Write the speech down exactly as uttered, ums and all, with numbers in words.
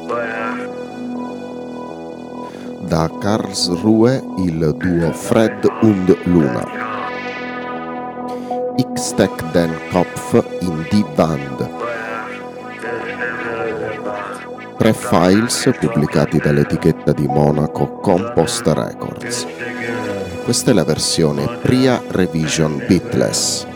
Da Karlsruhe il duo Fred und Luna. Ich steck den Kopf in die Wand. Tre files pubblicati dall'etichetta di Monaco Compost Records. Questa è la versione Pria Revision Beatless.